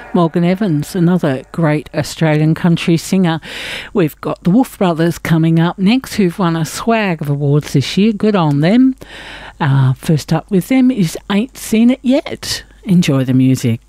Morgan Evans, another great Australian country singer. We've got the Wolf Brothers coming up next, who've won a swag of awards this year. Good on them. First up with them is Ain't Seen It Yet. Enjoy the music.